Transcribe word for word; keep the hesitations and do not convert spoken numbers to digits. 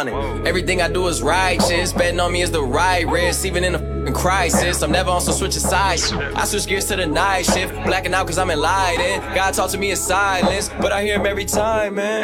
Everything I do is righteous. Betting on me is the right risk. Even in a f***ing crisis, I'm never on some switching sides. I switch gears to the night shift, blacking out cause I'm enlightened. God talk to me in silence, but I hear him every time, man.